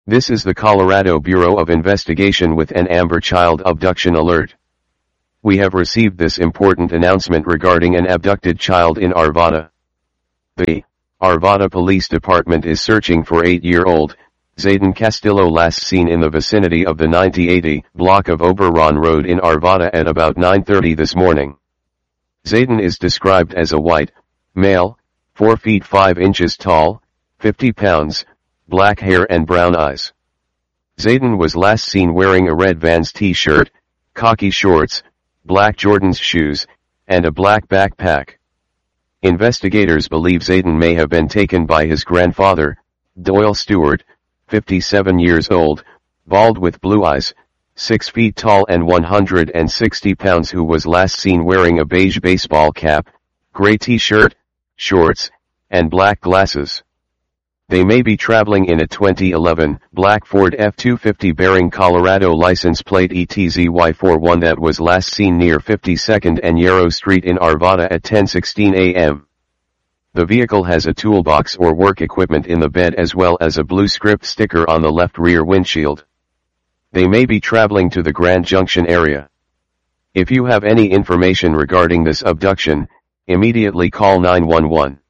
This is the Colorado Bureau of Investigation with an Amber Child abduction alert. We have received this important announcement regarding an abducted child in Arvada. The Arvada Police Department is searching for 8-year-old Zayden Castillo, last seen in the vicinity of the 9080 block of Oberon Road in Arvada at about 9:30 this morning. Zayden is described as a white male, 4 feet 5 inches tall, 50 pounds, black hair and brown eyes. Zayden was last seen wearing a red Vans t-shirt, khaki shorts, black Jordans shoes, and a black backpack. Investigators believe Zayden may have been taken by his grandfather, Doyle Stewart, 57 years old, bald with blue eyes, 6 feet tall and 160 pounds, who was last seen wearing a beige baseball cap, gray t-shirt, shorts, and black glasses. They may be traveling in a 2011 black Ford F-250 bearing Colorado license plate ETZY41 that was last seen near 52nd and Yarrow Street in Arvada at 10:16 a.m. The vehicle has a toolbox or work equipment in the bed as well as a blue script sticker on the left rear windshield. They may be traveling to the Grand Junction area. If you have any information regarding this abduction, immediately call 911.